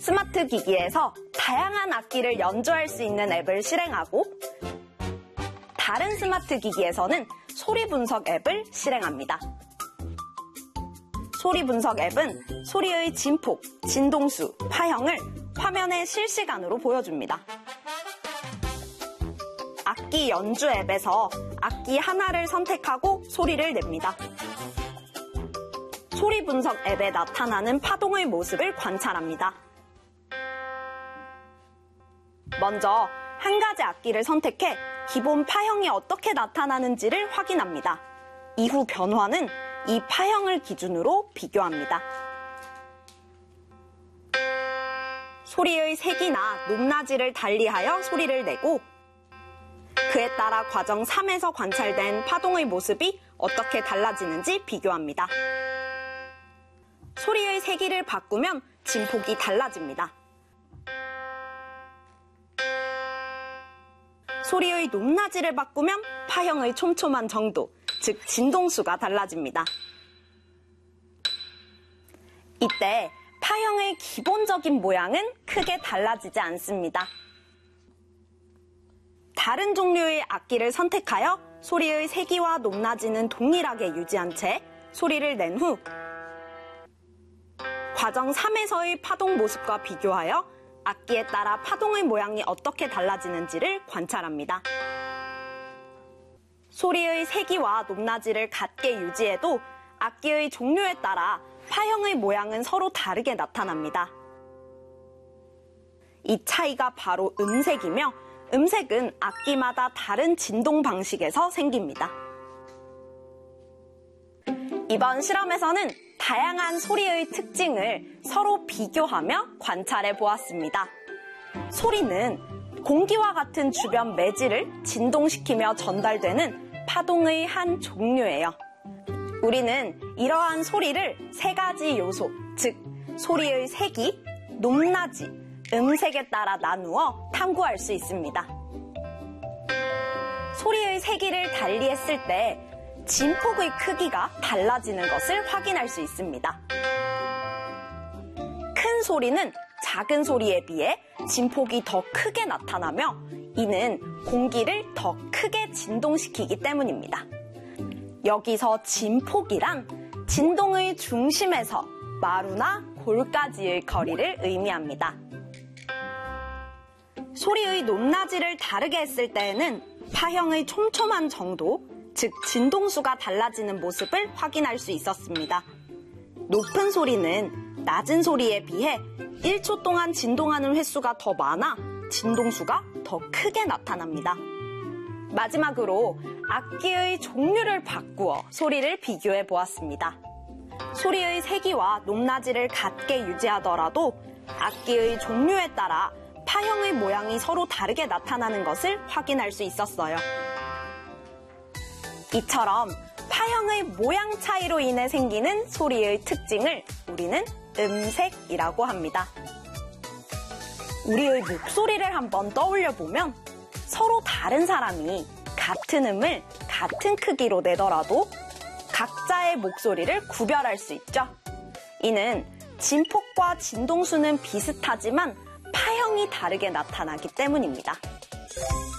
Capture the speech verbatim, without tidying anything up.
스마트 기기에서 다양한 악기를 연주할 수 있는 앱을 실행하고 다른 스마트 기기에서는 소리 분석 앱을 실행합니다. 소리 분석 앱은 소리의 진폭, 진동수, 파형을 화면에 실시간으로 보여줍니다. 악기 연주 앱에서 악기 하나를 선택하고 소리를 냅니다. 소리 분석 앱에 나타나는 파동의 모습을 관찰합니다. 먼저 한 가지 악기를 선택해 기본 파형이 어떻게 나타나는지를 확인합니다. 이후 변화는 이 파형을 기준으로 비교합니다. 소리의 색이나 높낮이를 달리하여 소리를 내고 그에 따라 과정 삼에서 관찰된 파동의 모습이 어떻게 달라지는지 비교합니다. 소리의 세기를 바꾸면 진폭이 달라집니다. 소리의 높낮이를 바꾸면 파형의 촘촘한 정도, 즉 진동수가 달라집니다. 이때 파형의 기본적인 모양은 크게 달라지지 않습니다. 다른 종류의 악기를 선택하여 소리의 세기와 높낮이는 동일하게 유지한 채 소리를 낸 후 과정 삼에서의 파동 모습과 비교하여 악기에 따라 파동의 모양이 어떻게 달라지는지를 관찰합니다. 소리의 세기와 높낮이를 같게 유지해도 악기의 종류에 따라 파형의 모양은 서로 다르게 나타납니다. 이 차이가 바로 음색이며 음색은 악기마다 다른 진동 방식에서 생깁니다. 이번 실험에서는 다양한 소리의 특징을 서로 비교하며 관찰해 보았습니다. 소리는 공기와 같은 주변 매질을 진동시키며 전달되는 파동의 한 종류예요. 우리는 이러한 소리를 세 가지 요소, 즉 소리의 세기, 높낮이, 음색에 따라 나누어 탐구할 수 있습니다. 소리의 세기를 달리했을 때 진폭의 크기가 달라지는 것을 확인할 수 있습니다. 큰 소리는 작은 소리에 비해 진폭이 더 크게 나타나며 이는 공기를 더 크게 진동시키기 때문입니다. 여기서 진폭이란 진동의 중심에서 마루나 골까지의 거리를 의미합니다. 소리의 높낮이를 다르게 했을 때에는 파형의 촘촘한 정도, 즉 진동수가 달라지는 모습을 확인할 수 있었습니다. 높은 소리는 낮은 소리에 비해 일 초 동안 진동하는 횟수가 더 많아 진동수가 더 크게 나타납니다. 마지막으로 악기의 종류를 바꾸어 소리를 비교해 보았습니다. 소리의 세기와 높낮이를 같게 유지하더라도 악기의 종류에 따라 파형의 모양이 서로 다르게 나타나는 것을 확인할 수 있었어요. 이처럼 파형의 모양 차이로 인해 생기는 소리의 특징을 우리는 음색이라고 합니다. 우리의 목소리를 한번 떠올려 보면 서로 다른 사람이 같은 음을 같은 크기로 내더라도 각자의 목소리를 구별할 수 있죠. 이는 진폭과 진동수는 비슷하지만 파형이 다르게 나타나기 때문입니다.